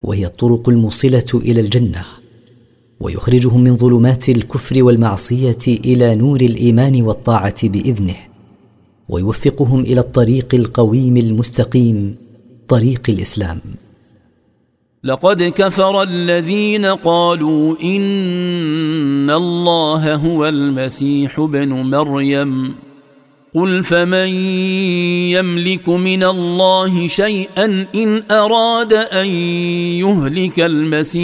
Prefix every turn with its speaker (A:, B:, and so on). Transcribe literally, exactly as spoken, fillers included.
A: وهي الطرق الموصله الى الجنه، ويخرجهم من ظلمات الكفر والمعصيه الى نور الايمان والطاعه باذنه، ويوفقهم الى الطريق القويم المستقيم، طريق الاسلام.
B: لقد كفر الذين قالوا إن الله هو المسيح ابن مريم قل فمن يملك من الله شيئا إن أراد أن يهلك المسيح